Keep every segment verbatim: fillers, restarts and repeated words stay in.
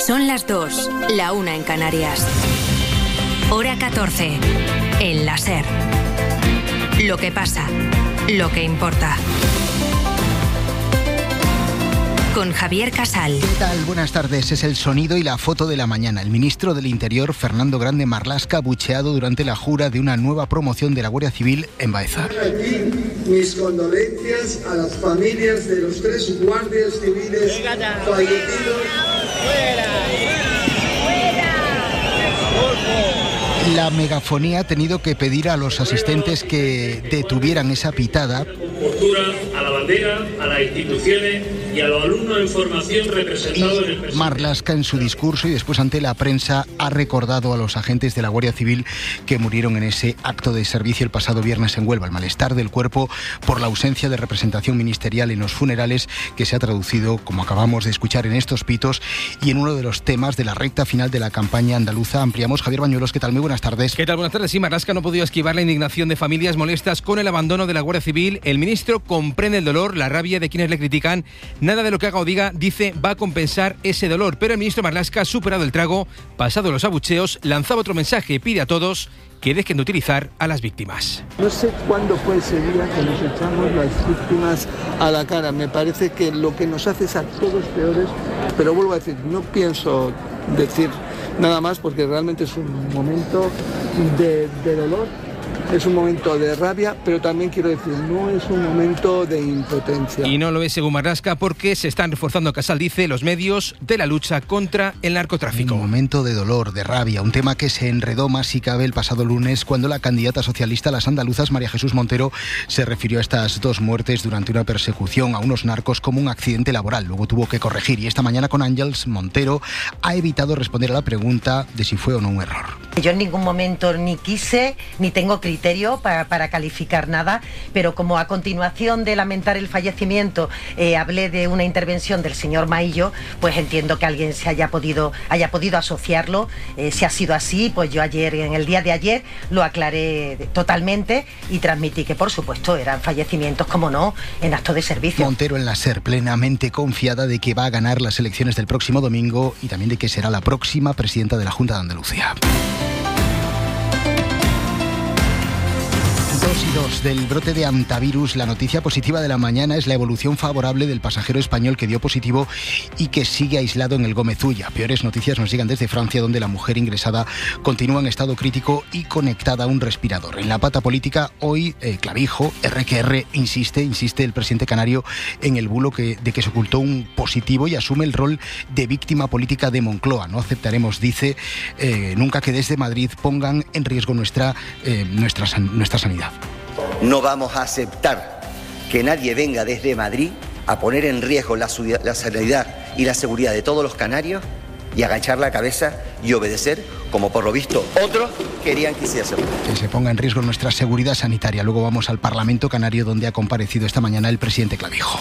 Son las dos, la una en Canarias. Hora catorce, en la SER. Lo que pasa, lo que importa. Con Javier Casal. ¿Qué tal? Buenas tardes. Es el sonido y la foto de la mañana. El ministro del Interior, Fernando Grande Marlaska, bucheado durante la jura de una nueva promoción de la Guardia Civil en Baeza. Aquí mis condolencias a las familias de los tres guardias civiles fallecidos. La megafonía ha tenido que pedir a los asistentes que detuvieran esa pitada. Postura a la bandera, a las instituciones y a los alumnos en formación representados en el presente. Marlaska, en su discurso y después ante la prensa, ha recordado a los agentes de la Guardia Civil que murieron en ese acto de servicio el pasado viernes en Huelva. El malestar del cuerpo por la ausencia de representación ministerial en los funerales, que se ha traducido, como acabamos de escuchar, en estos pitos y en uno de los temas de la recta final de la campaña andaluza. Ampliamos. Javier Bañuelos, ¿qué tal? Muy buenas tardes. ¿Qué tal? Buenas tardes. Sí, Marlaska no ha podido esquivar la indignación de familias molestas con el abandono de la Guardia Civil. El ministro comprende el dolor, la rabia de quienes le critican. Nada de lo que haga o diga, dice, va a compensar ese dolor. Pero el ministro Marlaska ha superado el trago, pasado los abucheos, lanzaba otro mensaje, pide a todos que dejen de utilizar a las víctimas. No sé cuándo fue ese día que nos echamos las víctimas a la cara. Me parece que lo que nos hace es a todos peores, pero vuelvo a decir, no pienso decir nada más porque realmente es un momento de, de dolor. Es un momento de rabia, pero también quiero decir, no es un momento de impotencia. Y no lo es según Marlaska porque se están reforzando, Casal dice, los medios de la lucha contra el narcotráfico. Un momento de dolor, de rabia, un tema que se enredó más si cabe el pasado lunes cuando la candidata socialista a las andaluzas, María Jesús Montero, se refirió a estas dos muertes durante una persecución a unos narcos como un accidente laboral. Luego tuvo que corregir y esta mañana con Ángels Montero ha evitado responder a la pregunta de si fue o no un error. Yo en ningún momento ni quise ni tengo criterio para, para calificar nada, pero como a continuación de lamentar el fallecimiento eh, hablé de una intervención del señor Maillo, pues entiendo que alguien se haya podido haya podido asociarlo. Eh, si ha sido así, pues yo ayer, en el día de ayer, lo aclaré totalmente y transmití que por supuesto eran fallecimientos, como no, en acto de servicio. Montero en la SER, plenamente confiada de que va a ganar las elecciones del próximo domingo y también de que será la próxima presidenta de la Junta de Andalucía. Dos y dos del brote de hantavirus. La noticia positiva de la mañana es la evolución favorable del pasajero español que dio positivo y que sigue aislado en el Gómez Ulla. Peores noticias nos llegan desde Francia, donde la mujer ingresada continúa en estado crítico y conectada a un respirador. En la pata política, hoy, eh, Clavijo, erre que erre, insiste, insiste el presidente canario en el bulo que, de que se ocultó un positivo y asume el rol de víctima política de Moncloa. No aceptaremos, dice, eh, nunca que desde Madrid pongan en riesgo nuestra, eh, nuestra, nuestra sanidad. No vamos a aceptar que nadie venga desde Madrid a poner en riesgo la, la sanidad y la seguridad de todos los canarios y agachar la cabeza y obedecer, como por lo visto otros querían que hiciese. Que se ponga en riesgo nuestra seguridad sanitaria. Luego vamos al Parlamento Canario, donde ha comparecido esta mañana el presidente Clavijo.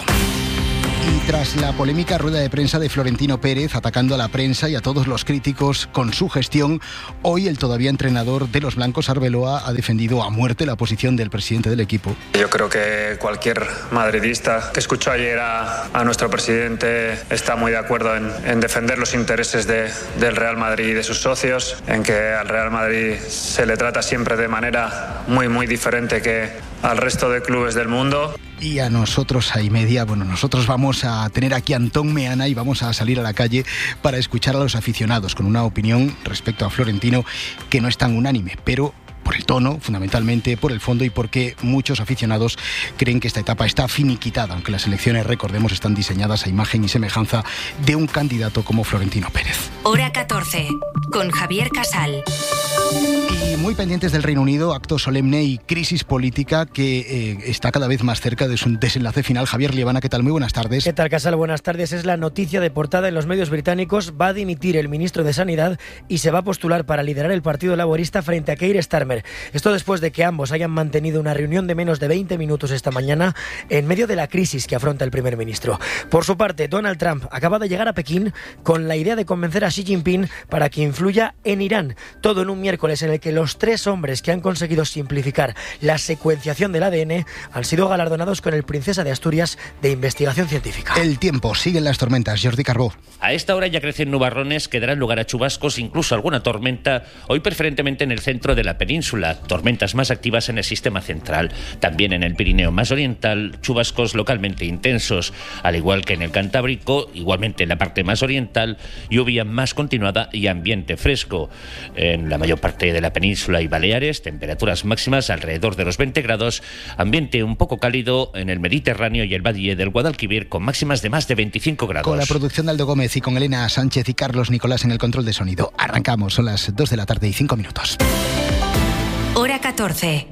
Y tras la polémica rueda de prensa de Florentino Pérez atacando a la prensa y a todos los críticos con su gestión, hoy el todavía entrenador de los blancos, Arbeloa, ha defendido a muerte la posición del presidente del equipo. Yo creo que cualquier madridista que escuchó ayer a, a nuestro presidente está muy de acuerdo en, en defender los intereses de, del Real Madrid y de sus socios, en que al Real Madrid se le trata siempre de manera muy, muy diferente que al resto de clubes del mundo. Y a nosotros, a y media, bueno, nosotros vamos a tener aquí a Antón Meana y vamos a salir a la calle para escuchar a los aficionados con una opinión respecto a Florentino que no es tan unánime, pero por el tono, fundamentalmente, por el fondo y porque muchos aficionados creen que esta etapa está finiquitada, aunque las elecciones, recordemos, están diseñadas a imagen y semejanza de un candidato como Florentino Pérez. Hora catorce, con Javier Casal. Y muy pendientes del Reino Unido, acto solemne y crisis política que eh, está cada vez más cerca de su desenlace final. Javier Liebana, ¿qué tal? Muy buenas tardes. ¿Qué tal, Casal? Buenas tardes. Es la noticia de portada en los medios británicos. Va a dimitir el ministro de Sanidad y se va a postular para liderar el Partido Laborista frente a Keir Starmer. Temer. Esto después de que ambos hayan mantenido una reunión de menos de veinte minutos esta mañana en medio de la crisis que afronta el primer ministro. Por su parte, Donald Trump acaba de llegar a Pekín con la idea de convencer a Xi Jinping para que influya en Irán. Todo en un miércoles en el que los tres hombres que han conseguido simplificar la secuenciación del A D N han sido galardonados con el Princesa de Asturias de Investigación Científica. El tiempo, siguen las tormentas. Jordi Carbó. A esta hora ya crecen nubarrones que darán lugar a chubascos, incluso alguna tormenta, hoy preferentemente en el centro de la península, tormentas más activas en el sistema central. También en el Pirineo más oriental, chubascos localmente intensos, al igual que en el Cantábrico, igualmente en la parte más oriental, lluvia más continuada y ambiente fresco. En la mayor parte de la península y Baleares, temperaturas máximas alrededor de los veinte grados, ambiente un poco cálido en el Mediterráneo y el Valle del Guadalquivir con máximas de más de veinticinco grados. Con la producción de Aldo Gómez y con Elena Sánchez y Carlos Nicolás en el control de sonido. Arrancamos, son las dos de la tarde y cinco minutos. Hora catorce.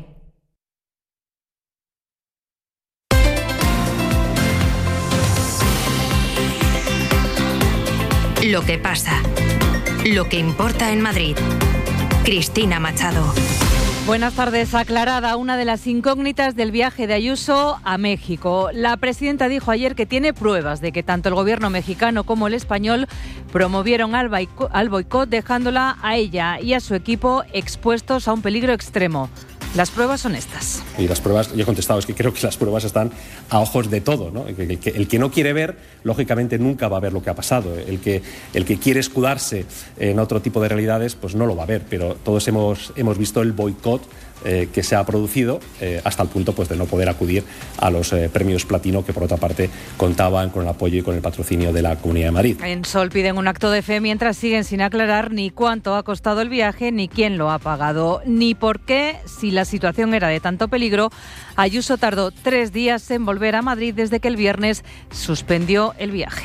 Lo que pasa. Lo que importa en Madrid. Cristina Machado. Buenas tardes. Aclarada una de las incógnitas del viaje de Ayuso a México. La presidenta dijo ayer que tiene pruebas de que tanto el gobierno mexicano como el español promovieron al boicot, dejándola a ella y a su equipo expuestos a un peligro extremo. Las pruebas son estas. Y las pruebas, yo he contestado, es que creo que las pruebas están a ojos de todo, ¿no? El que, el que no quiere ver, lógicamente nunca va a ver lo que ha pasado. El que, el que quiere escudarse en otro tipo de realidades, pues no lo va a ver. Pero todos hemos, hemos visto el boicot Eh, que se ha producido eh, hasta el punto pues, de no poder acudir a los eh, premios Platino, que por otra parte contaban con el apoyo y con el patrocinio de la Comunidad de Madrid. En Sol piden un acto de fe mientras siguen sin aclarar ni cuánto ha costado el viaje, ni quién lo ha pagado, ni por qué, si la situación era de tanto peligro, Ayuso tardó tres días en volver a Madrid desde que el viernes suspendió el viaje.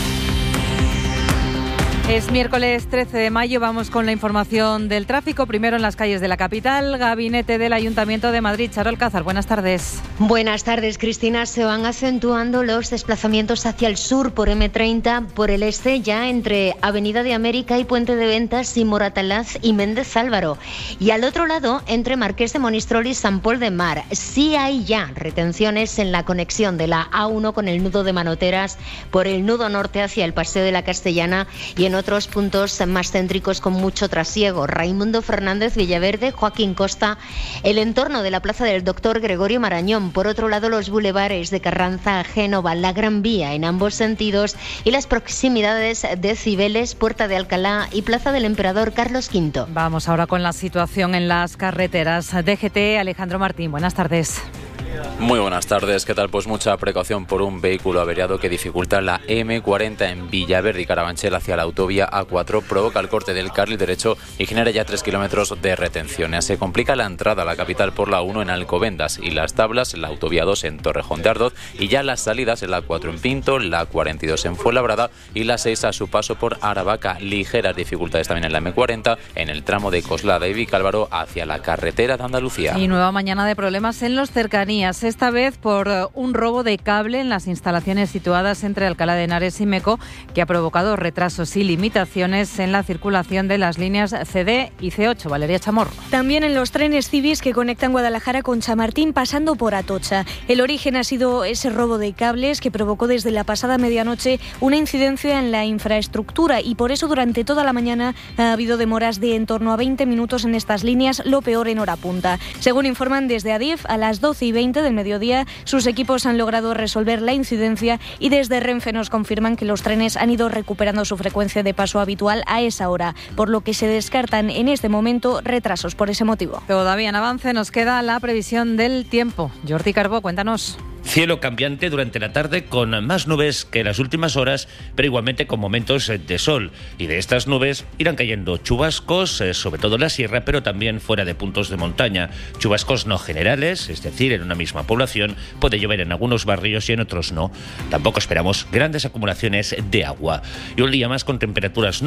Es miércoles trece de mayo, vamos con la información del tráfico. Primero en las calles de la capital, gabinete del Ayuntamiento de Madrid. Charo Alcázar, buenas tardes. Buenas tardes, Cristina. Se van acentuando los desplazamientos hacia el sur por eme treinta, por el este ya entre Avenida de América y Puente de Ventas y Moratalaz y Méndez Álvaro. Y al otro lado, entre Marqués de Monistrol y San Pol de Mar. Sí hay ya retenciones en la conexión de la A uno con el nudo de Manoteras, por el nudo norte hacia el Paseo de la Castellana y en otros puntos más céntricos con mucho trasiego. Raimundo Fernández, Villaverde, Joaquín Costa, el entorno de la plaza del Doctor Gregorio Marañón. Por otro lado, los bulevares de Carranza a Génova, la Gran Vía en ambos sentidos y las proximidades de Cibeles, Puerta de Alcalá y Plaza del Emperador Carlos quinto. Vamos ahora con la situación en las carreteras. D G T, Alejandro Martín, buenas tardes. Muy buenas tardes, ¿qué tal? Pues mucha precaución por un vehículo averiado que dificulta la eme cuarenta en Villaverde y Carabanchel hacia la autovía A cuatro, provoca el corte del carril derecho y genera ya tres kilómetros de retenciones. Se complica la entrada a la capital por la uno en Alcobendas y Las Tablas, la autovía dos en Torrejón de Ardoz y ya las salidas en la cuatro en Pinto, la cuarenta y dos en Fuenlabrada y la seis a su paso por Aravaca. Ligeras dificultades también en la eme cuarenta en el tramo de Coslada y Vicálvaro hacia la carretera de Andalucía. Y nueva mañana de problemas en los cercanías. Esta vez por un robo de cable en las instalaciones situadas entre Alcalá de Henares y Meco, que ha provocado retrasos y limitaciones en la circulación de las líneas ce de y ce ocho. Valeria Chamorro. También en los trenes Cibis que conectan Guadalajara con Chamartín pasando por Atocha. El origen ha sido ese robo de cables que provocó desde la pasada medianoche una incidencia en la infraestructura y por eso durante toda la mañana ha habido demoras de en torno a veinte minutos en estas líneas, lo peor en hora punta. Según informan desde Adif, a las doce y veinte del mediodía sus equipos han logrado resolver la incidencia y desde Renfe nos confirman que los trenes han ido recuperando su frecuencia de paso habitual a esa hora, por lo que se descartan en este momento retrasos por ese motivo. Todavía en avance nos queda la previsión del tiempo. Jordi Carbó, cuéntanos. Cielo cambiante durante la tarde con más nubes que en las últimas horas, pero igualmente con momentos de sol. Y de estas nubes irán cayendo chubascos, eh, sobre todo en la sierra, pero también fuera de puntos de montaña. Chubascos no generales, es decir, en una misma población puede llover en algunos barrios y en otros no. Tampoco esperamos grandes acumulaciones de agua. Y un día más con temperaturas no